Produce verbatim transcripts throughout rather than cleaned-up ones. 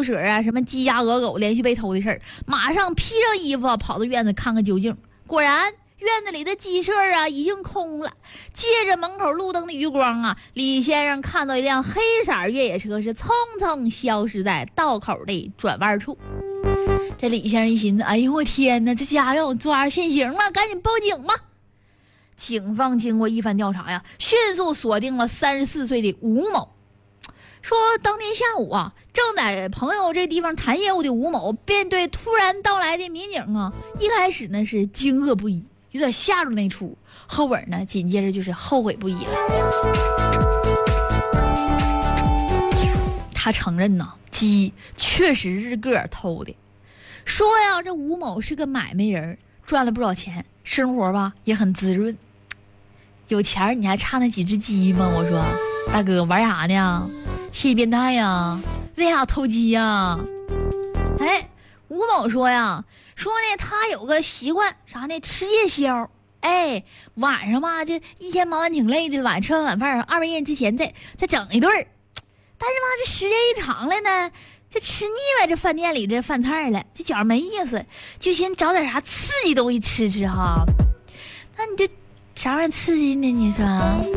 酒水啊，什么鸡鸭鹅狗连续被偷的事儿，马上披上衣服跑到院子看看究竟。果然院子里的鸡舍啊已经空了，借着门口路灯的余光啊，李先生看到一辆黑色越野车是蹭蹭消失在道口的转弯处。这李先生一寻思，哎呦我天哪，这家让我抓现行了，赶紧报警吧。警方经过一番调查呀，迅速锁定了三十四岁的吴某。说当天下午啊，正在朋友这地方谈业务的吴某，便对突然到来的民警啊，一开始呢是惊愕不已，有点吓住那出，后边呢紧接着就是后悔不已了。他承认呐，鸡确实是个儿偷的，说呀这吴某是个买卖人，赚了不少钱，生活吧也很滋润。有钱你还差那几只鸡吗？我说大哥玩啥呢？心理变态呀？为啥偷鸡呀？哎，吴某说呀，说呢他有个习惯啥呢？吃夜宵。哎，晚上嘛，这一天忙完挺累的，晚上吃完晚饭，二半夜之前再再整一顿儿。但是嘛，这时间一长了呢，就吃腻歪这饭店里这饭菜了，这觉没意思，就先找点啥刺激东西吃吃哈。那你这啥玩意刺激呢？你说？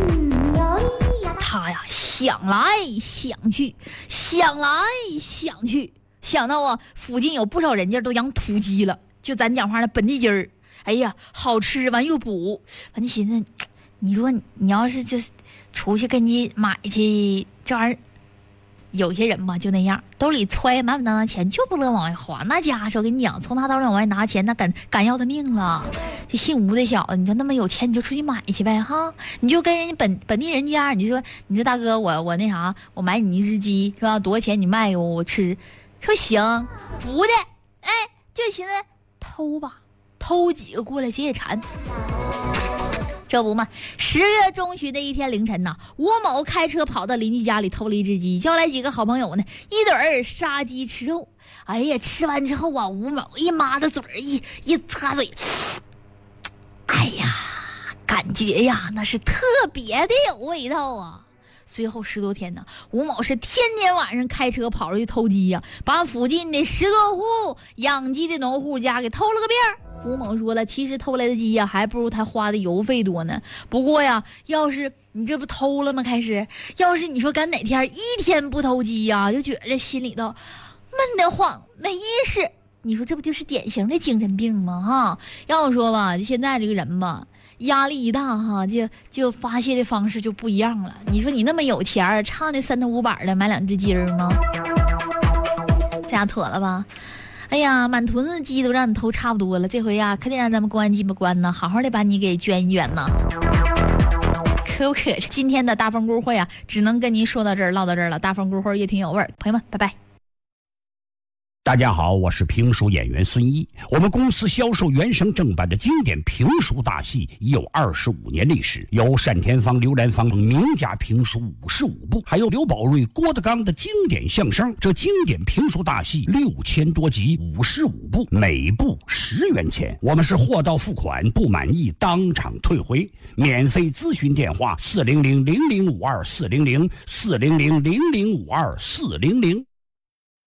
他呀想来想去，想来想去，想到啊附近有不少人家都养土鸡了，就咱讲话的本地鸡儿，哎呀好吃完又补，完就寻思，你说你要是就是出去跟你买去这玩意儿，有些人吧就那样，兜里揣满满当当钱就不乐往外花，那家伙我跟你讲，从他兜里往外拿钱，那敢敢要他命了。这姓吴的小子，你说那么有钱，你就出去买去呗哈，你就跟人家本本地人家，你说你说大哥，我我那啥，我买你一只鸡是吧？多少钱你卖给我，我吃。说行，不的，哎，就寻思偷吧，偷几个过来解解馋。这不嘛，十月中旬的一天凌晨呐，吴某开车跑到邻居家里偷了一只鸡，叫来几个好朋友呢，一对儿杀鸡吃肉。哎呀，吃完之后啊，吴某一抹的嘴儿，一一擦嘴，哎呀，感觉呀那是特别的有味道啊。随后十多天呢，吴某是天天晚上开车跑出去偷鸡呀，把附近的十多户养鸡的农户家给偷了个遍儿。吴某说了，其实偷来的鸡呀，还不如他花的油费多呢。不过呀，要是你这不偷了吗？开始，要是你说赶哪天一天不偷鸡呀，就觉着心里头闷得慌，没意识。你说这不就是典型的精神病吗？哈，要我说吧，就现在这个人吧，压力一大哈，就就发泄的方式就不一样了。你说你那么有钱，差那三头五百的买两只鸡儿吗？这下妥了吧？哎呀，满屯子鸡都让你偷差不多了，这回呀，可得让咱们公安机不关呢，好好的把你给捐一捐呢，可不可？今天的大风轱会啊，只能跟您说到这儿，唠到这儿了。大风轱会也挺有味儿，朋友们，拜拜。 大家好，我是评书演员孙一。我们公司销售原声正版的经典评书大戏已有二十五年历史，有单田芳、刘兰芳名家评书五十五部，还有刘宝瑞、郭德纲的经典相声。这经典评书大戏六千多集，五十五部，每部十元钱。我们是货到付款，不满意当场退回。免费咨询电话：四零零零零五二四零零四零零零零五二四零零。